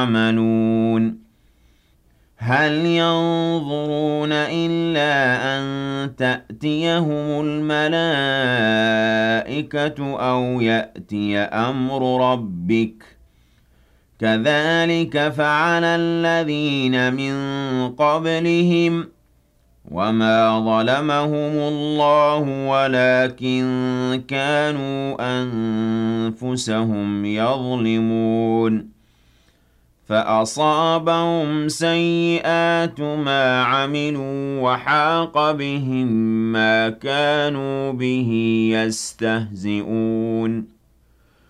يعملون هل ينظرون إلا أن تأتيهم الملائكة أو يأتي أمر ربك كذلك فعل الذين من قبلهم وما ظلمهم الله ولكن كانوا أنفسهم يظلمون فأصابهم سيئات ما عملوا وحاق بهم ما كانوا به يستهزئون